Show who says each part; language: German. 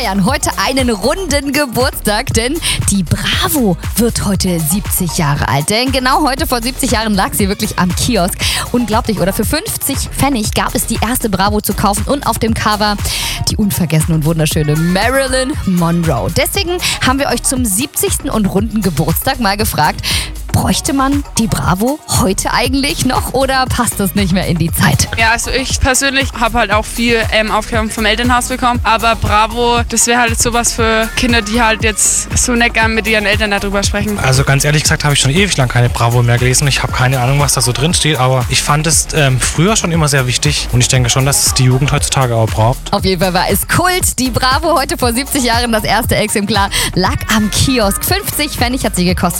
Speaker 1: feiern heute einen runden Geburtstag, denn die Bravo wird heute 70 Jahre alt. Denn genau heute vor 70 Jahren lag sie wirklich am Kiosk. Unglaublich, oder? Für 50 Pfennig gab es die erste Bravo zu kaufen und auf dem Cover die unvergessene und wunderschöne Marilyn Monroe. Deswegen haben wir euch zum 70. und runden Geburtstag mal gefragt, bräuchte man die Bravo heute eigentlich noch oder passt das nicht mehr in die Zeit?
Speaker 2: Ja, also ich persönlich habe halt auch viel Aufklärung vom Elternhaus bekommen, aber Bravo, das wäre halt sowas für Kinder, die halt jetzt so nicht gern mit ihren Eltern darüber sprechen.
Speaker 3: Also ganz ehrlich gesagt habe ich schon ewig lang keine Bravo mehr gelesen. Ich habe keine Ahnung, was da so drin steht, aber ich fand es früher schon immer sehr wichtig und ich denke schon, dass es die Jugend heutzutage auch braucht.
Speaker 1: Auf jeden Fall war es Kult. Die Bravo heute vor 70 Jahren, das erste Exemplar, lag am Kiosk. 50 Pfennig hat sie gekostet.